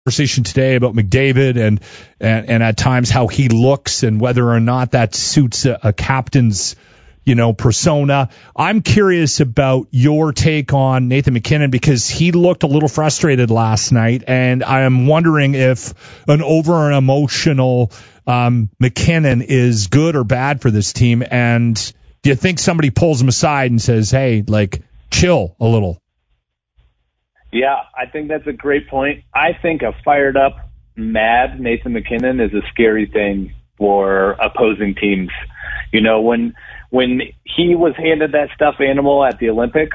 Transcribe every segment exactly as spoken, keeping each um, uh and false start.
conversation today about McDavid and, and, and at times how he looks and whether or not that suits a, a captain's, you know, persona. I'm curious about your take on Nathan MacKinnon because he looked a little frustrated last night, and I am wondering if an over an emotional um, MacKinnon is good or bad for this team. And do you think somebody pulls him aside and says, hey, like, chill a little? Yeah, I think that's a great point. I think a fired up, mad Nathan MacKinnon is a scary thing for opposing teams. You know, when when he was handed that stuffed animal at the Olympics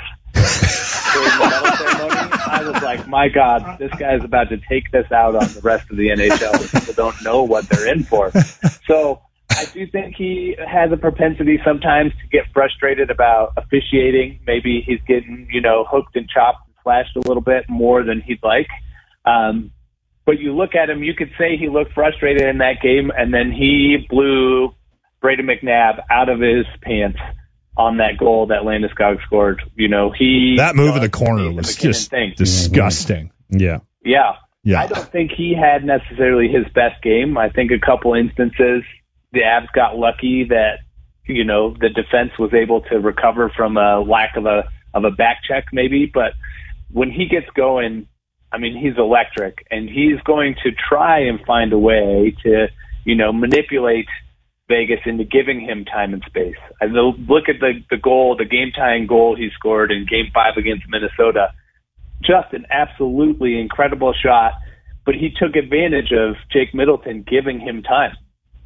during the medal ceremony, I was like, my God, this guy's about to take this out on the rest of the N H L. People don't know what they're in for. So I do think he has a propensity sometimes to get frustrated about officiating. Maybe he's getting, you know, hooked and chopped and slashed a little bit more than he'd like. Um, but you look at him, you could say he looked frustrated in that game, and then he blew Brady McNabb out of his pants on that goal that Landeskog scored. You know, he that move in the corner was just thing. disgusting. Yeah. Yeah. Yeah. I don't think he had necessarily his best game. I think a couple instances the Avs got lucky that, you know, the defense was able to recover from a lack of a of a back check maybe, but when he gets going, I mean, he's electric, and he's going to try and find a way to, you know, manipulate Vegas into giving him time and space. I look at the, the goal, the game-tying goal he scored in Game five against Minnesota. Just an absolutely incredible shot, but he took advantage of Jake Middleton giving him time.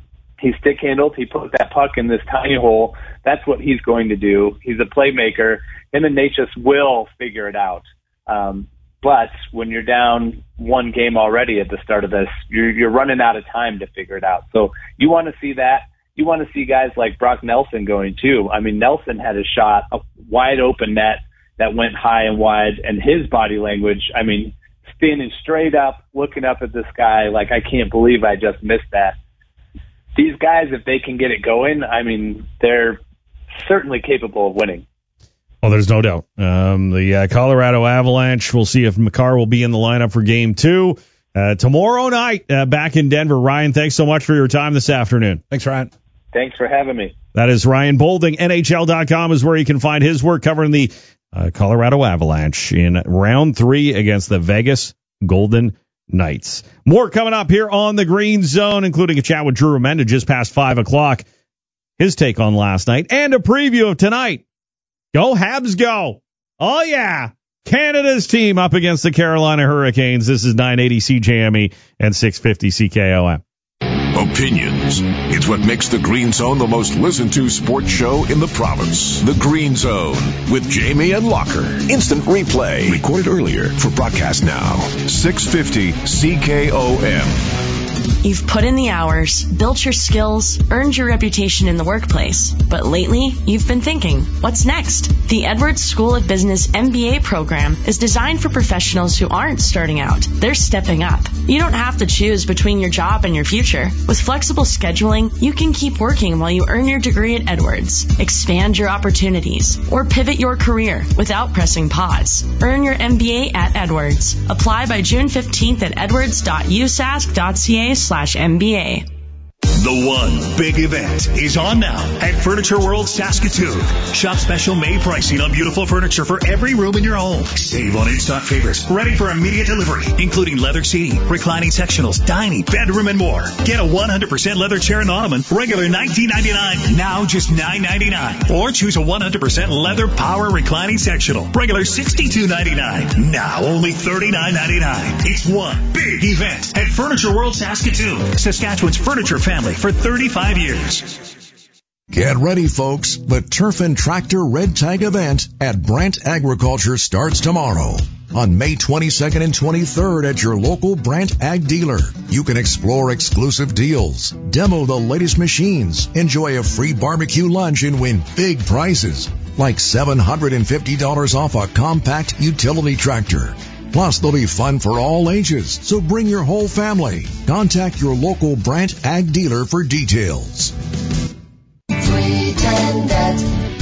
He stick-handled, he put that puck in this tiny hole. That's what he's going to do. He's a playmaker. Him and Necas will figure it out. Um, but when you're down one game already at the start of this, you're, you're running out of time to figure it out. So you want to see that. You want to see guys like Brock Nelson going too. I mean, Nelson had a shot, a wide open net that went high and wide, and his body language, I mean, standing straight up, looking up at the sky like, I can't believe I just missed that. These guys, if they can get it going, I mean, they're certainly capable of winning. Well, there's no doubt. Um, the uh, Colorado Avalanche, we'll see if Makar will be in the lineup for game two. Uh, tomorrow night, uh, back in Denver. Ryan, thanks so much for your time this afternoon. Thanks, Ryan. Thanks for having me. That is Ryan Bolding. N H L dot com is where you can find his work covering the uh, Colorado Avalanche in round three against the Vegas Golden Knights. More coming up here on the Green Zone, including a chat with Drew Remenda just past five o'clock. His take on last night and a preview of tonight. Go Habs, go. Oh, yeah. Canada's team up against the Carolina Hurricanes. This is nine eighty C J M E and six fifty C K O M. Opinions. It's what makes the Green Zone the most listened to sports show in the province. The Green Zone with Jamie and Locker. Instant replay. Recorded earlier for broadcast now. six fifty C K O M. You've put in the hours, built your skills, earned your reputation in the workplace. But lately, you've been thinking, what's next? The Edwards School of Business M B A program is designed for professionals who aren't starting out. They're stepping up. You don't have to choose between your job and your future. With flexible scheduling, you can keep working while you earn your degree at Edwards, expand your opportunities, or pivot your career without pressing pause. Earn your M B A at Edwards. Apply by June fifteenth at edwards dot u s a s c dot c a slash M B A. The one big event is on now at Furniture World Saskatoon. Shop special May pricing on beautiful furniture for every room in your home. Save on in-stock favorites ready for immediate delivery, including leather seating, reclining sectionals, dining, bedroom, and more. Get a one hundred percent leather chair and ottoman, regular nineteen ninety-nine, now just nine ninety-nine. Or choose a one hundred percent leather power reclining sectional, regular sixty-two ninety-nine, now only thirty-nine ninety-nine. It's one big event at Furniture World Saskatoon, Saskatchewan's furniture family for thirty-five years. Get ready, folks. The Turf and Tractor Red Tag event at Brant Agriculture starts tomorrow. On May twenty-second and twenty-third at your local Brant Ag dealer, you can explore exclusive deals, demo the latest machines, enjoy a free barbecue lunch, and win big prizes like seven hundred fifty dollars off a compact utility tractor. Plus, there'll be fun for all ages, so bring your whole family. Contact your local Brant Ag dealer for details. three ten net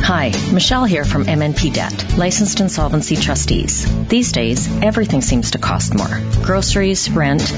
Hi, Michelle here from M N P Debt, Licensed Insolvency Trustees. These days, everything seems to cost more. Groceries, rent,